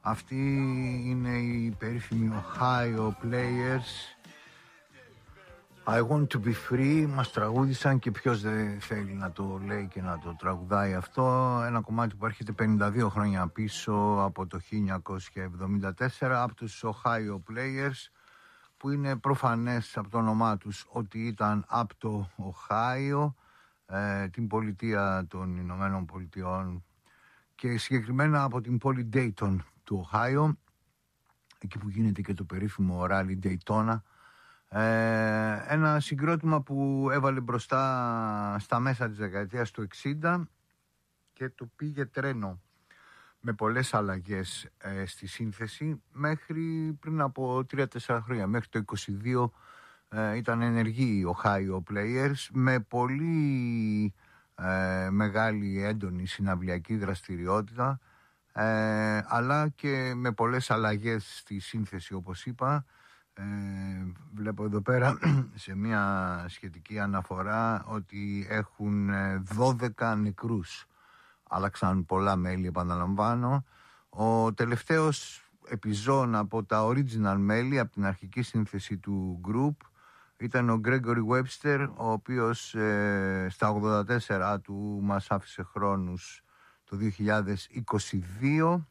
Αυτοί είναι οι περίφημοι Ohio Players. I want to be free. Μας τραγούδισαν και ποιος δεν θέλει να το λέει και να το τραγουδάει αυτό. Ένα κομμάτι που έρχεται 52 χρόνια πίσω από το 1974 από τους Ohio Players, που είναι προφανές από το όνομά τους ότι ήταν από το Ohio, την πολιτεία των Ηνωμένων Πολιτειών, και συγκεκριμένα από την πόλη Dayton του Ohio, εκεί που γίνεται και το περίφημο ράλι Daytona. Ένα συγκρότημα που έβαλε μπροστά στα μέσα της δεκαετίας του 60 και το πήγε τρένο με πολλές αλλαγές στη σύνθεση μέχρι πριν από 3-4 χρόνια. Μέχρι το 22 ήταν ενεργοί οι Ohio Players με πολύ μεγάλη έντονη συναυλιακή δραστηριότητα, αλλά και με πολλές αλλαγές στη σύνθεση, όπως είπα. Βλέπω εδώ πέρα σε μια σχετική αναφορά ότι έχουν 12 νεκρούς. Άλλαξαν πολλά μέλη, επαναλαμβάνω. Ο τελευταίος επιζών από τα original μέλη, από την αρχική σύνθεση του group, ήταν ο Gregory Webster, ο οποίος στα 84 του μας άφησε χρόνους το 2022.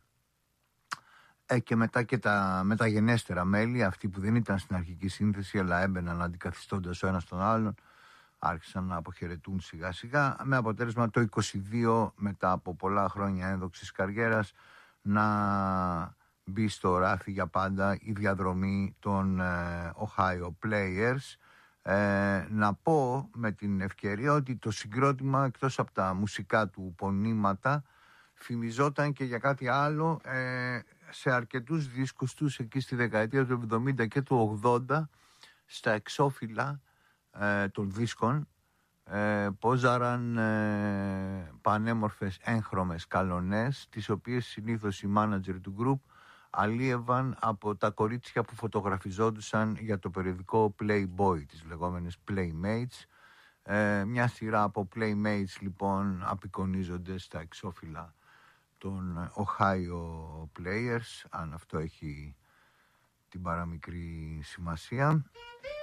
Και μετά και τα μεταγενέστερα μέλη, αυτοί που δεν ήταν στην αρχική σύνθεση αλλά έμπαιναν αντικαθιστώντας ο ένας τον άλλον, άρχισαν να αποχαιρετούν σιγά σιγά, με αποτέλεσμα το 22, μετά από πολλά χρόνια ένδοξης καριέρας, να μπει στο ράφι για πάντα η διαδρομή των Ohio Players. Να πω με την ευκαιρία ότι το συγκρότημα, εκτός από τα μουσικά του πονήματα, φημιζόταν και για κάτι άλλο σε αρκετούς δίσκους τους εκεί στη δεκαετία του 70 και του 80, στα εξώφυλλα των δίσκων πόζαραν πανέμορφες έγχρωμες καλονές, τις οποίες συνήθως οι μάνατζερ του group αλίευαν από τα κορίτσια που φωτογραφιζόντουσαν για το περιοδικό Playboy, τις λεγόμενες Playmates. Μια σειρά από Playmates λοιπόν απεικονίζονται στα εξώφυλλα των Ohio Players, αν αυτό έχει την παραμικρή σημασία.